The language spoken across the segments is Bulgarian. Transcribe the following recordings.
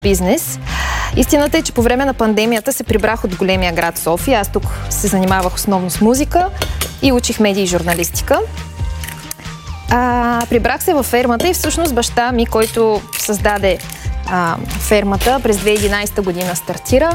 бизнес. Истината е, че по време на пандемията се прибрах от големия град София. Аз тук се занимавах основно с музика и учих медии и журналистика. Прибрах се във фермата и всъщност баща ми, който създаде фермата, през 2011 година стартира,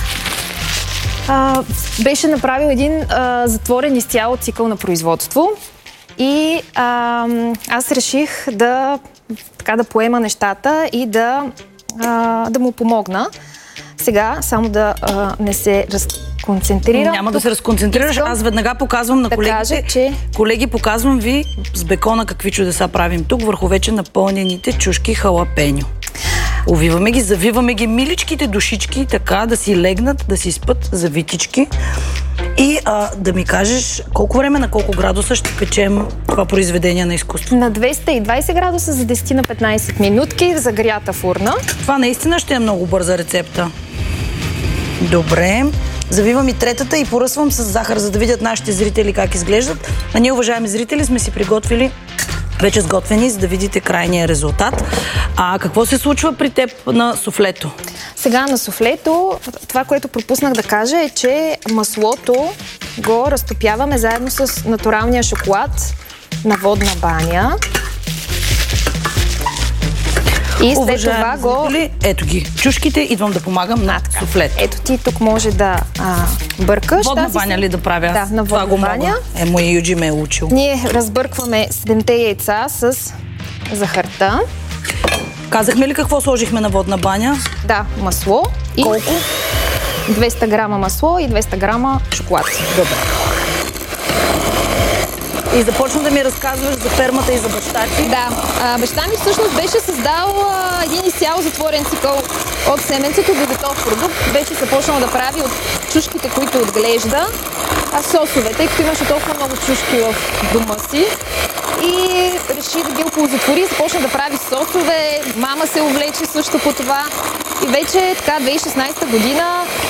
беше направил един затворен изцяло цикъл на производство и аз реших да поема нещата и да му помогна. Сега, само да не се разконцентрирам. Няма да се разконцентрираш. Аз веднага показвам на колегите. Колеги, показвам ви с бекона какви чудеса правим тук, върху вече напълнените чушки халапеньо. Увиваме ги, завиваме ги миличките душички, така да си легнат, да си спят завитички. И да ми кажеш колко време, на колко градуса ще печем това произведение на изкуство? На 220 градуса за 10 на 15 минутки, загрята фурна. Това наистина ще е много бърза рецепта. Добре. Завивам и третата и поръсвам с захар, за да видят нашите зрители как изглеждат. А ние, уважаеми зрители, сме си приготвили вече сготвени, за да видите крайния резултат. Какво се случва при теб на суфлето? Сега на суфлето, това, което пропуснах да кажа е, че маслото го разтопяваме заедно с натуралния шоколад на водна баня. И след това го... Ето ги, чушките, идвам да помагам на суфлето. Ето ти тук може да бъркаш. Водна баня ли да правя? Да, на водна баня. Моя Юджи ме е учил. Ние разбъркваме 7-те яйца с захарта. Казахме ли какво сложихме на водна баня? Да, масло. И колко? 200 грама масло и 200 грама шоколад. Добре. И започна да ми разказваш за фермата и за баща ти. Да, баща ми всъщност беше създал един изцяло затворен цикъл от семенцето до готов продукт. Беше започнал да прави от чушките, които отглежда, сосове, тъй като имаше толкова много чушки в дома си. И реши да ги оползотвори, започна да прави сосове, мама се увлече също по това. И вече така 2016 година,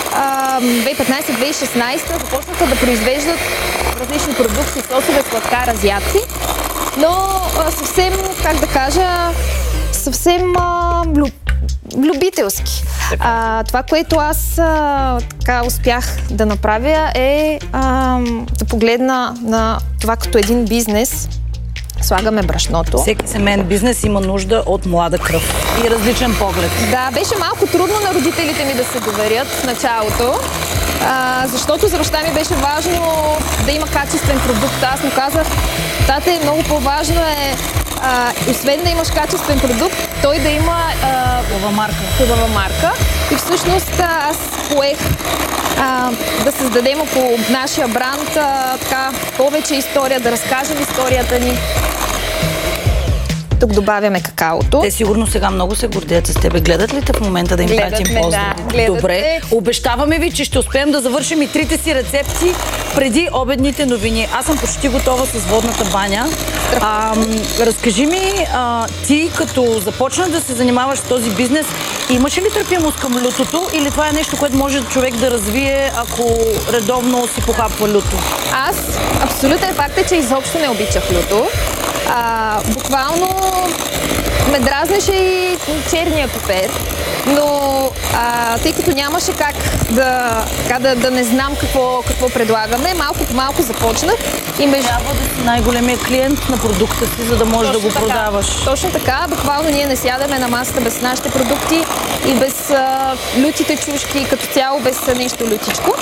2015-2016 започнаха да произвеждат различни продукти, сосове, сладкар, азиатци. Но съвсем, как да кажа, съвсем любителски. Това, което аз успях да направя е да погледна на това като един бизнес. Слагаме брашното. Всеки семейен бизнес има нужда от млада кръв и различен поглед. Да, беше малко трудно на родителите ми да се доверят в началото, защото за баща ми беше важно да има качествен продукт. Аз му казах, тате, много по-важно е, освен да имаш качествен продукт, той да има хубава марка. И всъщност аз поех да създадем около нашия бранд повече история, да разкажем историята ни. Тук добавяме какаото. Те сигурно сега много се гордеят с тебе. Гледат ли те в момента да им пратим поздрави? Да, добре. Обещаваме ви, че ще успеем да завършим и трите си рецепти преди обедните новини. Аз съм почти готова с водната баня. Разкажи ми, ти като започна да се занимаваш с този бизнес, имаш ли търпимост към лютото или това е нещо, което може човек да развие, ако редовно си похапва люто? Аз абсолютен факт е, че изобщо не обичах люто. Буквално ме дразнеше и черния пипер, но тъй като нямаше как да не знам какво предлагаме, малко по малко започнах. И трябва да си най-големия клиент на продукта си, за да можеш да го продаваш. Точно така. Буквално ние не сядаме на масата без нашите продукти и без лютите чушки, като цяло без нещо лютичко.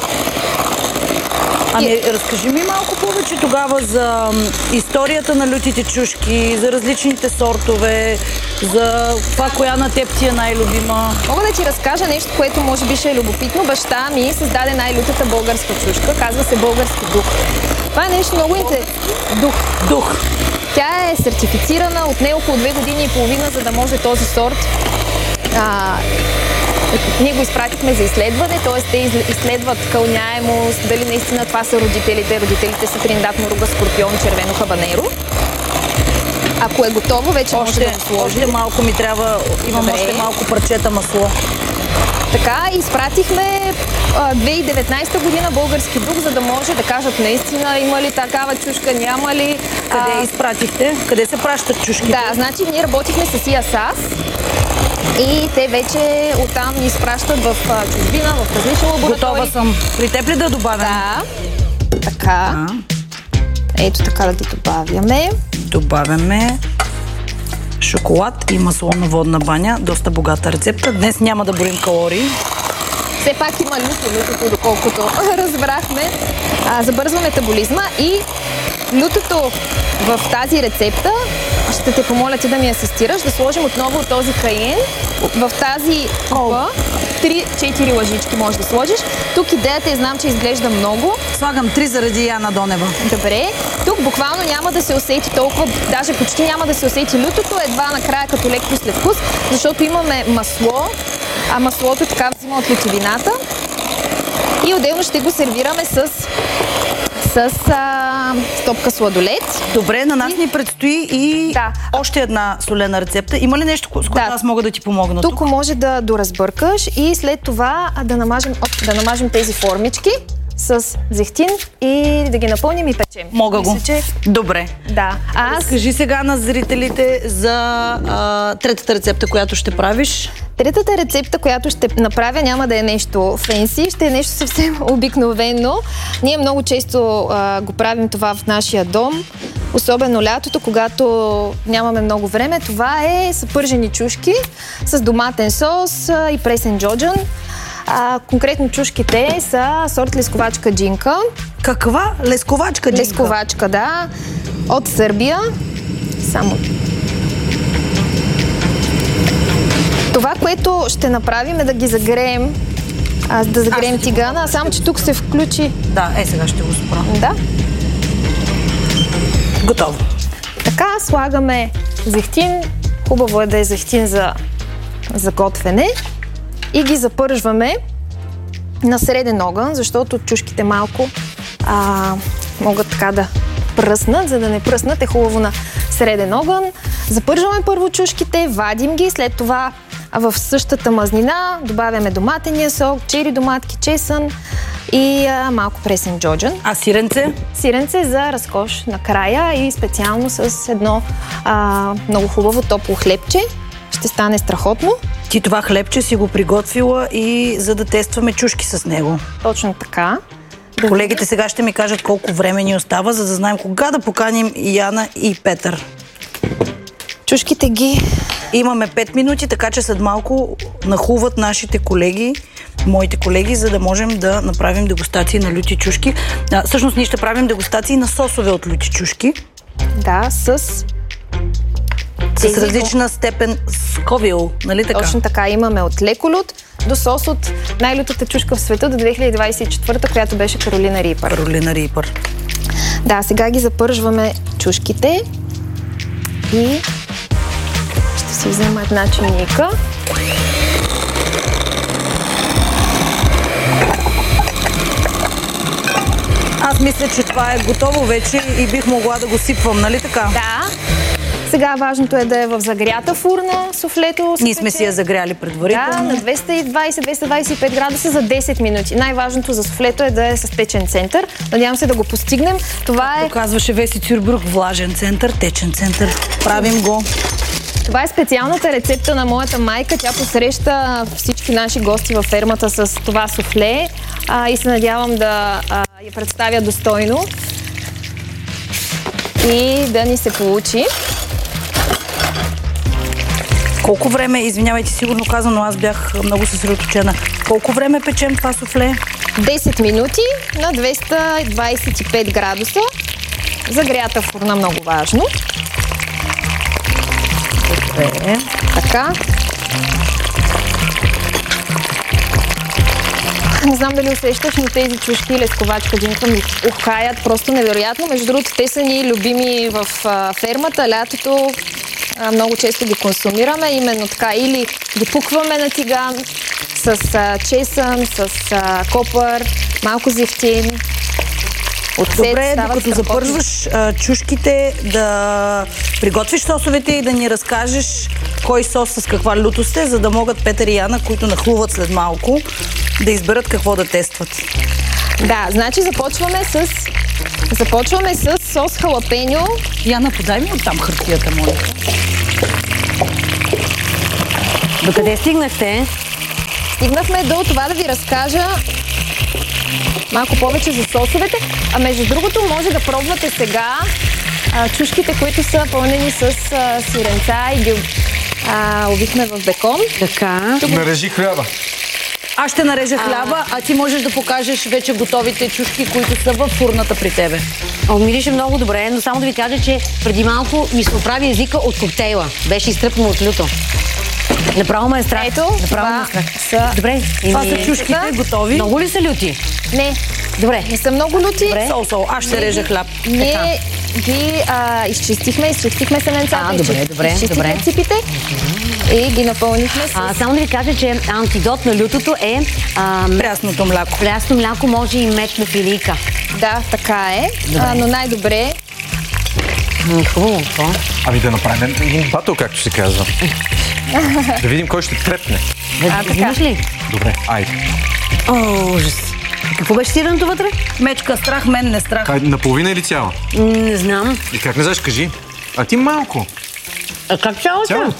Разкажи ми малко повече тогава за историята на лютите чушки, за различните сортове, за това, коя на теб ти е най-любима. Мога да ти разкажа нещо, което може би ще е любопитно. Баща ми създаде най-лютата българска чушка, казва се български дух. Това е нещо много интересно. Дух. Тя е сертифицирана от не около 2 години и половина, за да може този сорт. Ние го изпратихме за изследване, т.е. те изследват кълняемост, дали наистина това са родителите. Родителите са триндат, моруга, скорпион, червено хабанеро. Ако е готово, вече може да го сложим. Още малко ми трябва, имам още малко парчета масло. Така, изпратихме 2019 година български дух, за да може да кажат наистина има ли такава чушка, няма ли. Къде изпратихте? Къде се пращат чушките? Да, значи ние работихме с ИАСАС. И те вече оттам ни изпращат в чужбина, в различни лаборатории. Готова съм. При теб ли да добавям? Да. Така. Ето така да ги добавяме. Добавяме шоколад и масло на водна баня. Доста богата рецепта. Днес няма да броим калории. Все пак има лютото, доколкото разбрахме. Забързва метаболизма и лютото в тази рецепта, ще те помоля ти да ми асистираш, да сложим отново този каен в тази купа. 3-4 лъжички можеш да сложиш. Тук идеята знам, че изглежда много. Слагам 3 заради Яна Донева. Добре. Тук буквално няма да се усети толкова, даже почти няма да се усети лютото, едва накрая като леко следвкус, защото имаме масло, а маслото така взима от лютовината. И отделно ще го сервираме с стопка сладолед. Добре, на нас ни предстои и още една солена рецепта. Има ли нещо, с което аз мога да ти помогна тук? Тук може да доразбъркаш и след това да намажем тези формички с зехтин и да ги напълним и печем. Мога го. Добре. Да. Разкажи сега на зрителите за третата рецепта, която ще правиш. Третата рецепта, която ще направя, няма да е нещо фенси, ще е нещо съвсем обикновено. Ние много често го правим това в нашия дом, особено лятото, когато нямаме много време. Това е съпържени чушки с доматен сос и пресен джоджан. Конкретно чушките са сорт лесковачка джинка. Каква? Лесковачка джинка? Лесковачка, да. От Сърбия. Само... Това, което ще направим е да ги загреем, да загреем тигана, само че тук се включи... Да, сега ще го спра. Да. Готово. Така, слагаме зехтин. Хубаво е да е зехтин за готвене. И ги запържваме на среден огън, защото чушките малко могат така да пръснат. За да не пръснат, е хубаво на среден огън. Запържваме първо чушките, вадим ги, след това в същата мазнина добавяме доматения сок, чери доматки, чесън и малко пресен джоджан. А сиренце? Сиренце за разкош накрая и специално с едно много хубаво топло хлебче. Ще стане страхотно. Ти това хлебче си го приготвила и за да тестваме чушки с него. Точно така. Колегите сега ще ми кажат колко време ни остава, за да знаем кога да поканим Яна и Петър. Чушките ги... Имаме 5 минути, така че след малко нахуват нашите колеги, моите колеги, за да можем да направим дегустации на люти чушки. Всъщност ние ще правим дегустации на сосове от люти чушки. Да, с различна степен Сковил, нали така? Точно така. Имаме от леколют до сос от най-лютата чушка в света до 2024, която беше Каролина Рипър. Каролина Рипър. Да, сега ги запържваме чушките и ще си взема една чиника. Аз мисля, че това е готово вече и бих могла да го сипвам, нали така? Да. Сега важното е да е в загрята фурна суфлето. Ние сме си я загряли предварително. Да, на 220-225 градуса за 10 минути. Най-важното за суфлето е да е с течен център. Надявам се да го постигнем. Това е... Казваше Веси Цюрбрук, влажен център, течен център. Правим го. Това е специалната рецепта на моята майка. Тя посреща всички наши гости във фермата с това суфле и се надявам да я представя достойно и да ни се получи. Колко време, извинявайте, сигурно казано, аз бях много съсредоточена. Колко време печем това суфле? 10 минути на 225 градуса. Загрята фурна, много важно. Добре. Така. Не знам дали усещаш, но тези чушки и лесковачка джинка ми ухаят просто невероятно. Между другото, те са ни любими в фермата. Лятото много често ги консумираме. Именно така. Или ги пукваме на тиган с чесън, с копър, малко зехтин. Добре, докато запържваш чушките, да приготвиш сосовете и да ни разкажеш кой сос с каква лютост е, за да могат Петър и Яна, които нахлуват след малко, да изберат какво да тестват. Да, значи започваме с сос халапеньо. Яна, подай ми оттам хартията, моля. Докъде стигнахте? Стигнахме до това да ви разкажа малко повече за сосовете. А между другото, може да пробвате сега чушките, които са пълнени с сиренца и ги обихме в бекон. Така. Нарежи хляба. Аз ще нарежа хляба, а ти можеш да покажеш вече готовите чушки, които са във фурната при тебе. Мирише много добре, но само да ви кажа, че преди малко ми се оправи езика от коктейла. Беше изтръпнал от люто. Направо ме е страх. Ето, това са... Добре. Това са чушките, готови. Много ли са люти? Не. Добре. Не са много люти. Сол. Аз ще режа хляб. Ние ги изчистихме семенцата, изчистихме ципите и ги напълнихме с... Само да ви кажа, че антидот на лютото е... прясното мляко. Прясно мляко, може и мед на филийка. Да, така е. Но най-добре... Хубаво. Ами да направим един батъл, както се казва. Да видим кой ще трепне. Имаш ли? Добре, айде. Ужас. Какво беше сиреното вътре? Мечка страх, мен не страх. Наполовина или цяла? Не знам. И как не знаеш, кажи? А ти малко. А как цялото? Цяло?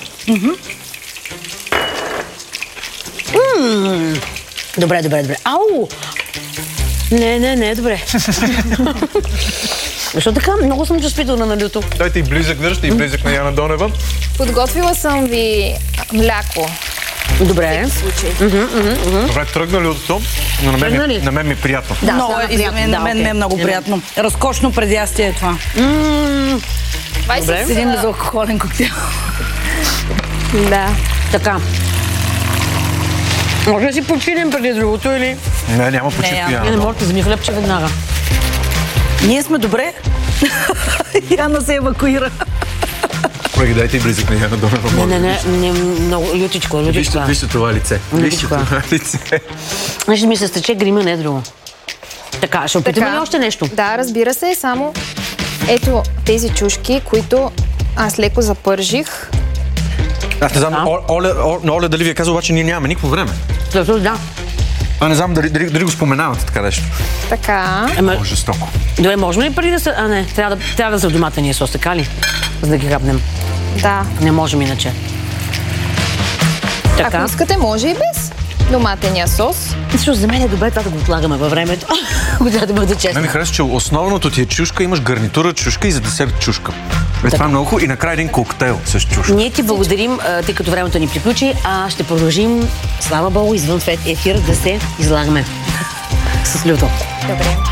Добре. Ау! Не, добре. Защо така? Много съм чувствителна на люто. Дайте и близък държте и близък на Яна Донева. Подготвила съм ви мляко. Добре. Добре, тръгна лютото, но на мен ми е приятно. Да, на мен ми е много приятно. Разкошно предястие е това. Добре. Седим за алкохолен коктейл. Да. Така. Може да си починем преди другото или? Не, няма почивка, Яна. Не можете, вземи хлебче веднага. Ние сме добре. Яна се евакуира. Колеги, дайте и близък на Яна Донева. Не, много лютичко. Вижте това лице. Вижте това лице. Значи ми се стече грима, не е друго. Така, ще опитаме ли още нещо? Да, разбира се, само ето тези чушки, които аз леко запържих. Аз не знам, Оля дали ви е казал, обаче ние нямаме никакво време. Да. Не знам дали го споменавате така нещо. Така. Много жестоко. Добре, можем ли преди да са... не, трябва да са в доматения сос, така ли? За да ги хапнем. Да. Не можем иначе. Така. Ако искате, може и без доматения сос. Защото за мен е добре това да го отлагаме във времето. Трябва да бъде честно. Мен ми харесва, че основното ти е чушка, имаш гарнитура чушка и за десерт чушка. Това е много хубаво и накрая един коктейл с чушка. Ние ти благодарим, тъй като времето ни приключи, ще продължим, слава Богу, извън ефира да се излагаме с люто. Добре.